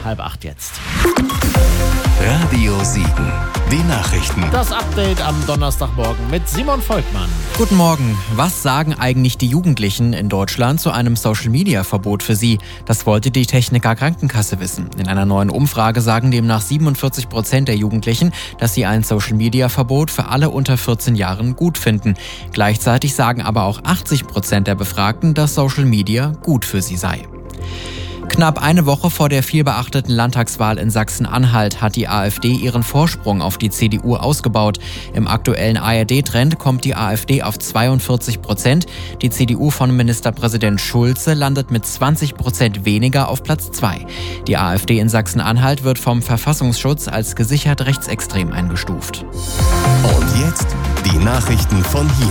7:30 jetzt. Radio Siegen, die Nachrichten. Das Update am Donnerstagmorgen mit Simon Volkmann. Guten Morgen. Was sagen eigentlich die Jugendlichen in Deutschland zu einem Social-Media-Verbot für sie? Das wollte die Techniker Krankenkasse wissen. In einer neuen Umfrage sagen demnach 47% der Jugendlichen, dass sie ein Social-Media-Verbot für alle unter 14 Jahren gut finden. Gleichzeitig sagen aber auch 80% der Befragten, dass Social Media gut für sie sei. Knapp eine Woche vor der vielbeachteten Landtagswahl in Sachsen-Anhalt hat die AfD ihren Vorsprung auf die CDU ausgebaut. Im aktuellen ARD-Trend kommt die AfD auf 42%. Die CDU von Ministerpräsident Schulze landet mit 20% weniger auf Platz 2. Die AfD in Sachsen-Anhalt wird vom Verfassungsschutz als gesichert rechtsextrem eingestuft. Und jetzt die Nachrichten von hier.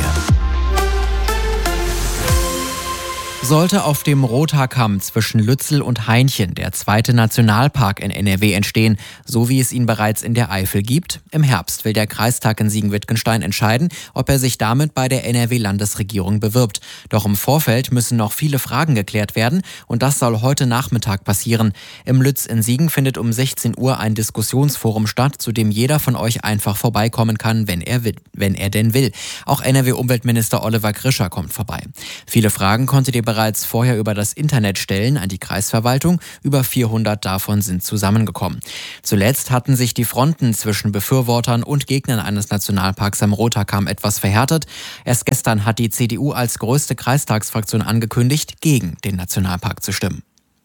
Sollte auf dem Rothaarkamm zwischen Lützel und Hainchen der zweite Nationalpark in NRW entstehen, so wie es ihn bereits in der Eifel gibt? Im Herbst will der Kreistag in Siegen-Wittgenstein entscheiden, ob er sich damit bei der NRW-Landesregierung bewirbt. Doch im Vorfeld müssen noch viele Fragen geklärt werden und das soll heute Nachmittag passieren. Im Lütz in Siegen findet um 16 Uhr ein Diskussionsforum statt, zu dem jeder von euch einfach vorbeikommen kann, wenn er denn will. Auch NRW-Umweltminister Oliver Grischer kommt vorbei. Viele Fragen konntet ihr bereits vorher über das Internet stellen an die Kreisverwaltung. Über 400 davon sind zusammengekommen. Zuletzt hatten sich die Fronten zwischen Befürwortern und Gegnern eines Nationalparks am Rothaarkamm etwas verhärtet. Erst gestern hat die CDU als größte Kreistagsfraktion angekündigt, gegen den Nationalpark zu stimmen.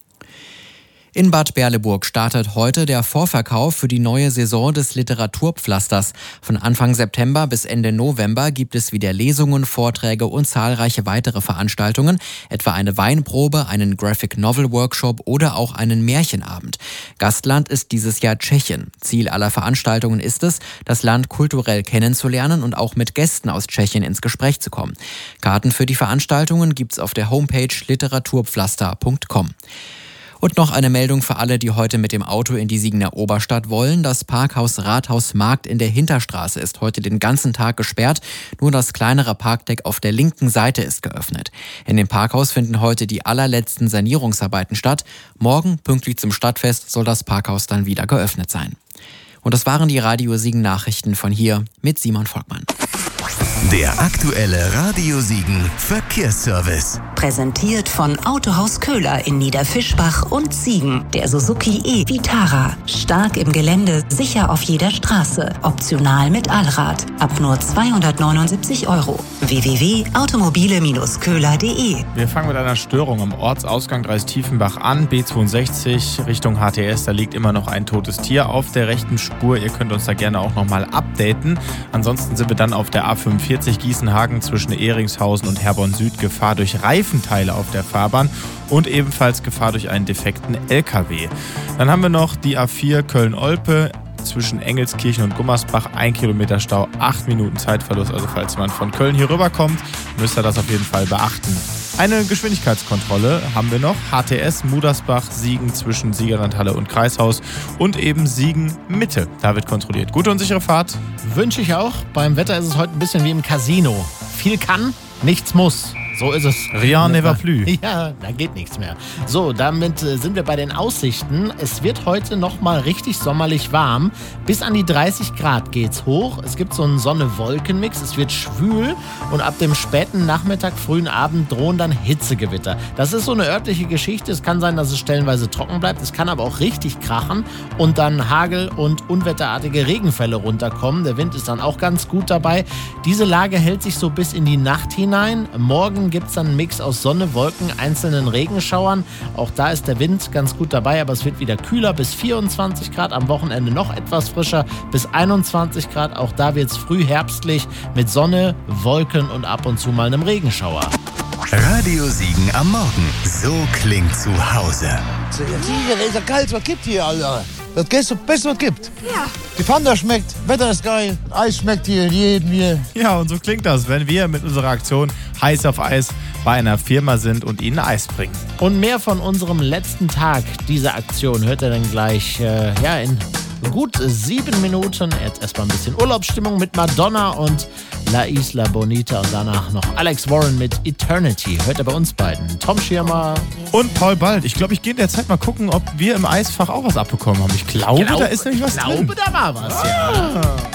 In Bad Berleburg startet heute der Vorverkauf für die neue Saison des Literaturpflasters. Von Anfang September bis Ende November gibt es wieder Lesungen, Vorträge und zahlreiche weitere Veranstaltungen, etwa eine Weinprobe, einen Graphic Novel Workshop oder auch einen Märchenabend. Gastland ist dieses Jahr Tschechien. Ziel aller Veranstaltungen ist es, das Land kulturell kennenzulernen und auch mit Gästen aus Tschechien ins Gespräch zu kommen. Karten für die Veranstaltungen gibt's auf der Homepage literaturpflaster.com. Und noch eine Meldung für alle, die heute mit dem Auto in die Siegener Oberstadt wollen. Das Parkhaus Rathausmarkt in der Hinterstraße ist heute den ganzen Tag gesperrt. Nur das kleinere Parkdeck auf der linken Seite ist geöffnet. In dem Parkhaus finden heute die allerletzten Sanierungsarbeiten statt. Morgen, pünktlich zum Stadtfest, soll das Parkhaus dann wieder geöffnet sein. Und das waren die Radio Siegen Nachrichten von hier mit Simon Volkmann. Der aktuelle Radio Siegen Verkehrsservice. Präsentiert von Autohaus Köhler in Niederfischbach und Siegen. Der Suzuki e-Vitara. Stark im Gelände, sicher auf jeder Straße. Optional mit Allrad. Ab nur 279 €. www.automobile-köhler.de. Wir fangen mit einer Störung am Ortsausgang Dreis-Tiefenbach an. B62 Richtung HTS. Da liegt immer noch ein totes Tier auf der rechten Spur. Ihr könnt uns da gerne auch nochmal updaten. Ansonsten sind wir dann auf der A45 Gießenhagen zwischen Ehringshausen und Herborn Süd. Gefahr durch Reifenteile auf der Fahrbahn und ebenfalls Gefahr durch einen defekten LKW. Dann haben wir noch die A4 Köln-Olpe zwischen Engelskirchen und Gummersbach. 1 Kilometer Stau, 8 Minuten Zeitverlust. Also falls man von Köln hier rüberkommt, müsst ihr das auf jeden Fall beachten. Eine Geschwindigkeitskontrolle haben wir noch. HTS Mudersbach, Siegen zwischen Siegerlandhalle und Kreishaus und eben Siegen Mitte. Da wird kontrolliert. Gute und sichere Fahrt. Wünsche ich auch. Beim Wetter ist es heute ein bisschen wie im Casino. Viel kann, nichts muss. So ist es. Rien ne va plus. Ja, da geht nichts mehr. So, damit sind wir bei den Aussichten. Es wird heute nochmal richtig sommerlich warm. Bis an die 30 Grad geht's hoch. Es gibt so einen Sonne-Wolken-Mix. Es wird schwül und ab dem späten Nachmittag, frühen Abend drohen dann Hitzegewitter. Das ist so eine örtliche Geschichte. Es kann sein, dass es stellenweise trocken bleibt. Es kann aber auch richtig krachen und dann Hagel und unwetterartige Regenfälle runterkommen. Der Wind ist dann auch ganz gut dabei. Diese Lage hält sich so bis in die Nacht hinein. Morgen gibt es dann einen Mix aus Sonne, Wolken, einzelnen Regenschauern. Auch da ist der Wind ganz gut dabei, aber es wird wieder kühler bis 24 Grad. Am Wochenende noch etwas frischer bis 21 Grad. Auch da wird es früh herbstlich mit Sonne, Wolken und ab und zu mal einem Regenschauer. Radio Siegen am Morgen. So klingt zu Hause. Hier ist ja kalt, was gibt hier, Alter? Das Beste, was gibt. Ja. Die Fanta schmeckt, Wetter ist geil, Eis schmeckt hier jedem hier. Ja, und so klingt das, wenn wir mit unserer Aktion Heiß auf Eis bei einer Firma sind und ihnen Eis bringen. Und mehr von unserem letzten Tag dieser Aktion hört ihr dann gleich in gut 7 Minuten. Jetzt erstmal ein bisschen Urlaubsstimmung mit Madonna und La Isla Bonita und danach noch Alex Warren mit Eternity. Hört ihr bei uns beiden. Tom Schirmer und Paul Bald. Ich glaube, ich gehe in der Zeit mal gucken, ob wir im Eisfach auch was abbekommen haben. Ich glaube, da ist nämlich was drin. Da war was, ja.